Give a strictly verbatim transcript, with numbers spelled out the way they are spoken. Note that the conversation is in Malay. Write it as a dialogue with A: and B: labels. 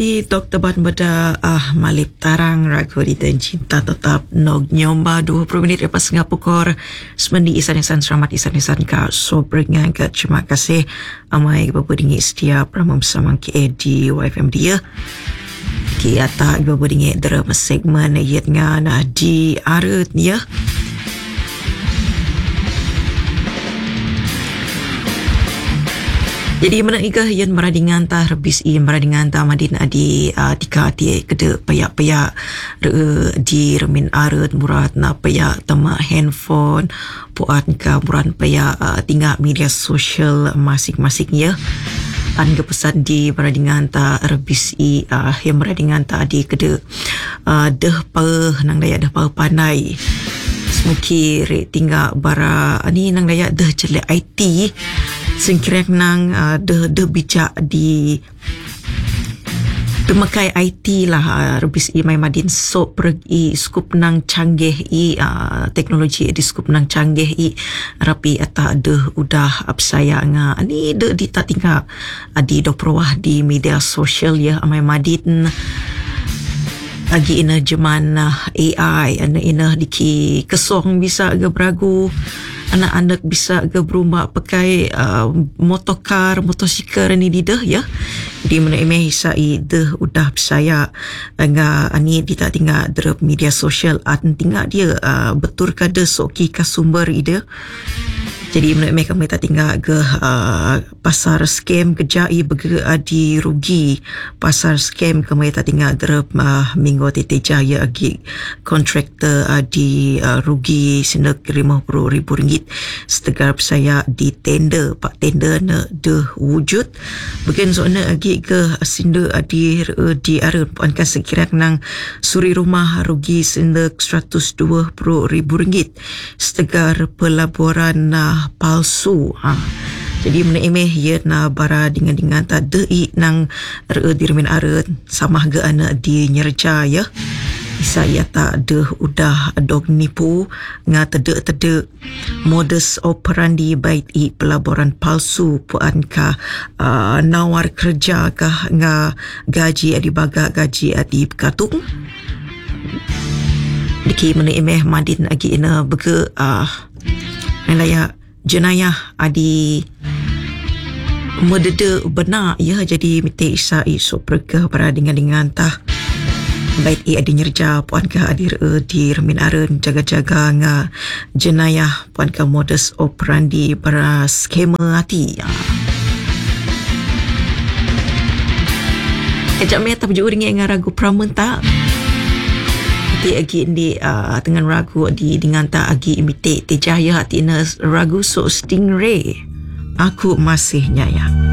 A: Di Doktor Ban Beda ah, Malip Tarang Ragu di dan cinta tetap Nog nyomba dua puluh minit lepas setengah pukul Semendi isan-isan selamat isan-isan ka So beringan ke terima kasih Amai berberdingi setia Pernah bersama K A di Y F M dia Ki atak berberdingi dalam segmen Yat ngan di arat ya Jadi mana ikah yang meradingan tah rebis i meradingan tah madin adi uh, tika ti kede payak-payak re, di remin arat murat na payak tema handphone puat ka murat payak uh, tinggal media sosial masing-masing ya. An pesan di meradingan tah rebis i uh, yang meradingan tah adi kede uh, deh pa nang daya deh pa pandai. Semuki re tinggal bara ni nang daya deh celek I T singkirek nang uh, de de bijak di pemakai I T lah uh, rebis i mai madin so pergi skup nang canggih i uh, teknologi di skup nang canggih i rapi ata de udah apsaya nga ni de di tak tinggal uh, di dok perwah di media sosial ya mai madin lagi ina zaman uh, A I ina ina diki kesong bisa ke beragu anak-anak bisa ke berumah pakai uh, motorkar, motosikal ni di dah ya. Di mana emeh isai dah udah saya nga ani di tak tinggal drop media sosial at tinggal dia uh, betul kada soki ka sumber ide. Jadi mana emeh kami tak tinggal ke uh, pasar scam kejai bagi adi rugi pasar scam kami tak tinggal drop uh, minggu tete jaya agi kontraktor adi uh, rugi senek lima puluh ribu ringgit setegar saya di tender pak tender na de wujud bagian zona agi ke sinda adi uh, di arah puankan sekira nang suri rumah rugi senek seratus dua puluh ribu ringgit setegar pelaburan uh, palsu ha. Jadi mana emeh ya na bara dengan-dengan tak dei nang re dirmin arat sama ge anak di nyerja ya. Isa ya tak de udah dog nipu nga tede-tede modus operandi baik i pelaburan palsu puan ka uh, nawar kerja kah nga gaji adi baga gaji adi katung. Diki mana emeh madin agi ina bege ah uh, layak jenayah adi medede benar ya jadi mite isa iso perga para dengan-dengan tah baik i adi nyerja puan ka adi re di remin aren jaga-jaga nga jenayah puan ka modus operandi para skema hati ya. Kejap me tak jauh dengan ragu pramenta hati agi di uh, dengan ragu di dengan tak agi imite tejaya hati na ragu so stingray aku masih nyayang.